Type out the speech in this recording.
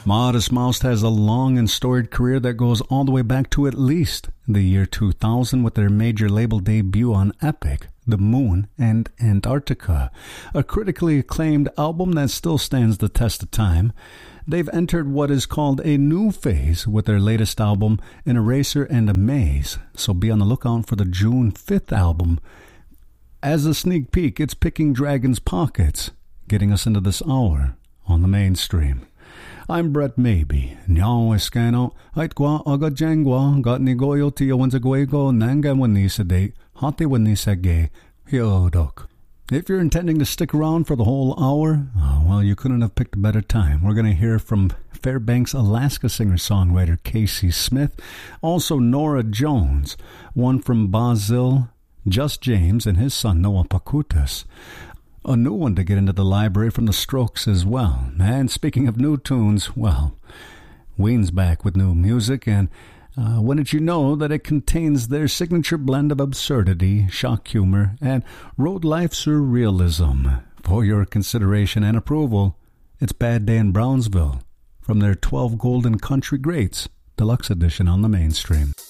Modest Mouse has a long and storied career that goes all the way back to at least the year 2000 with their major label debut on Epic, The Moon and Antarctica, a critically acclaimed album that still stands the test of time. They've entered what is called a new phase with their latest album, An Eraser and a Maze, so be on the lookout for the June 5th album. As a sneak peek, it's Picking Dragon's Pockets, getting us into this hour on the mainstream. I'm Brett Maybe. Nyao eskano, aitkwa aga jangwa, got ni goyo tiyo wanzagwego, nanga wanisade, hati wanisage, hiodok. If you're intending to stick around for the whole hour, well, you couldn't have picked a better time. We're going to hear from Fairbanks, Alaska singer-songwriter Casey Smith, also Nora Jones, one from Basil, Just James, and his son Noah Pakutas. A new one to get into the library from the Strokes as well. And speaking of new tunes, well, Ween's back with new music, and wouldn't you know that it contains their signature blend of absurdity, shock humor, and road life surrealism. For your consideration and approval, it's Bad Day in Brownsville from their 12 Golden Country Greats Deluxe Edition on the mainstream.